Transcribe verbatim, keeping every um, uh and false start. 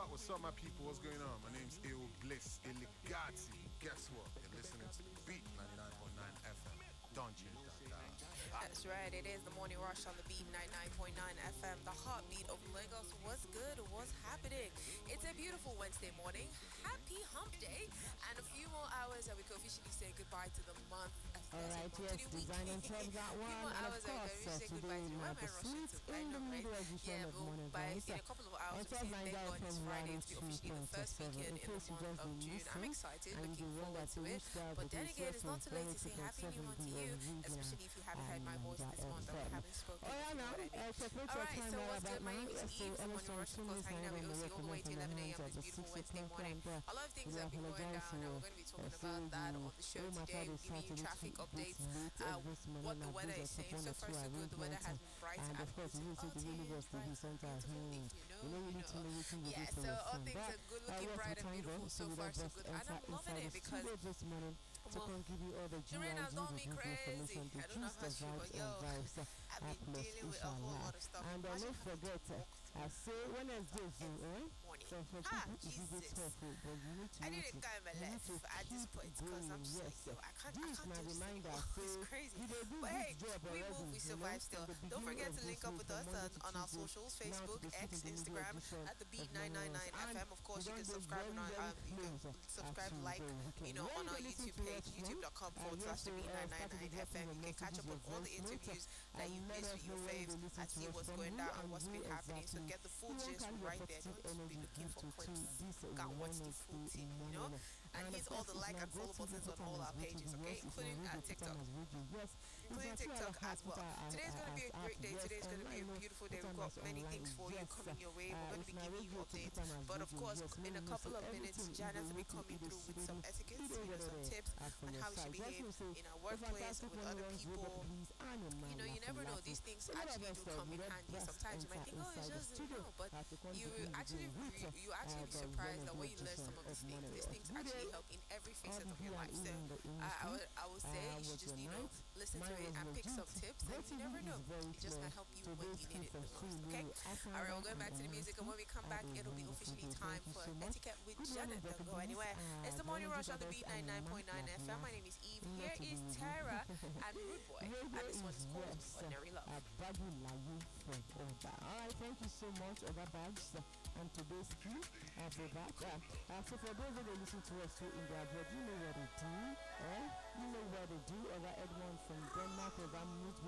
up? What's up, my people? What's going on? My name's Il Bliss Illigati. Guess what? You're listening to the Beat ninety-nine point nine F M. Don't change that dial. That's right. It is the morning rush on the beat ninety-nine point nine F M, the heartbeat of Lagos. What's good? What's happening? It's a beautiful Wednesday morning. Happy Hump Day, and a few more hours, and we can officially say goodbye to the month. All right, yes, design and twelve got one, and of course, uh, today in uh, the suite in the middle edition yeah, of well, Morning by Voice. in a couple of hours, On we'll twelve say nine thank God it's from Friday. one It's oh two officially the point first seven. weekend In in the case you month just of been June. I'm missing, excited, and looking the one forward that to we it. reached out But with then is again, it's not also too late to say Happy New Month to you, especially if you haven't heard my voice this month and we haven't spoken. Oh, yeah, You know now, what I mean? uh, separate All your right, time so right what's about good? My now. name is Yes, so Eve, the almost morning from rush, of two course, minutes hanging now, out with then O C the all the way to recommend eleven from a m the this hands beautiful of the Wednesday six morning. o'clock. A lot of things We have been going apologize down, and for we're going to be uh, talking about saying that the on the show whole matter today. We're this giving you Saturday traffic to updates, this late uh, of this what morning. the I weather bring is us saying. upon So a two far, so good. The weather arrangement, has been bright and and of course, you beautiful. need All to the things University bright and Center. beautiful, Hmm. if you know, You know, you you need to know. know what you Yeah, do for so your all son. things But are good, uh, looking yes, bright the and time beautiful goes, so so we far, just so good. And enter I'm loving inside the it because studio this morning to well, come give you all the the rain has G I G, done the me good crazy. information, the I don't know gist, how the she, but vibes, yo, and vibes. I've Uh, been plus, dealing with a whole inshallah. lot of stuff. And uh, Imagine don't having to forget, uh, walk I through say Wednesday, so, eh? morning. So for Ha, people, it's a bit Jesus. tough, oh, but you need to, I you need need to to, guy my you need life to at this keep point because I'm going. just like, Yes, yo, I can't, I this can't my do this reminder. anymore. Say It's crazy. you dey do But good hey, job we already. move, we You know, survive from still. the Don't beginning forget of to link this up week, with from us Monday on, to on our Tuesday, socials, now to Facebook, the X, sitting in the middle Instagram, edition at the of Beat nine nine Mornings. nine And F M. Of we course, you don't can dey subscribe very, on our, very um, you can close subscribe to like, the weekend. you know, When on our you listen YouTube to page, us from, youtube.com uh, forward slash yes, the so Beat uh, start to be nine nine nine dropping F M. your You can catch messages, up your on all the voice notes, interviews that and you let missed us with know your when you faves dey listen and to see us what's from going who down and and what's who been happening. So exactly. get the full You won't gist carry your right there. positive Don't be energy looking give for to, to clips. this You can watch the Wednesday full thing, you know? morning. And And of here's all course, the it's like not and go follow T V buttons on program all as our go to pages, the okay? yes, it's Including not uh, radio TikTok. program as radio. Yes, it's Including not two TikTok hour as well. as Today's going to be a app. great day. Yes, Today's going to be a online, beautiful day. program We've got as many online. things for you Yes, coming your way. We're uh, going to it's be not giving you radio to updates. program as But of radio. course, Yes, in no, a no, so couple of minutes, everything is Jana's will be waiting, coming it is through with ready. some etiquettes, It you is know, some ready tips uh, for on your how we should side. Just behave to say, in our a workplace fantastic with one other runs people. robot please and a man You know, you laughing, never know. laughing. These things So what actually about do said, come we in let handy. best Sometimes you might enter think, oh, it's inside the just, studio no, but as to come you begin with actually the be, route you actually uh, be the surprised that when Wednesday you learn edition some of of these things, Morning these Rush. things Good actually day. help in every All facet the of your here and life. So even in the I, I industry. would, I would say Uh, you should was just, your you know, night? listen to Mine it was and pick some legit. tips, and Go you T V never know. is very It just clear. might help you when Today's you key need it for the free most. will Okay. All right, Asanga we're going and back to the music, and Honesty. when we come Have back, a it'll be wonderful officially day. time Thank you for so much. etiquette with Good Janet. morning, Don't Doctor go Bliss. anywhere. Uh, It's the morning rush on the biology Beat daughters and ninety-nine point nine math, F M. math, My name is Eve. not Here to be is with you. Tara and Rude Boy, Radio and this one is is called yes. Ordinary Love. Abadu Layu from Oba. All right, thank you so much, Oba Bags, uh, and today's key uh, for that. Uh, uh, so for those that listen to us too in the abroad, you know what to do. Eh? You know what to do. Oba Edmond from Denmark, Oba Mood.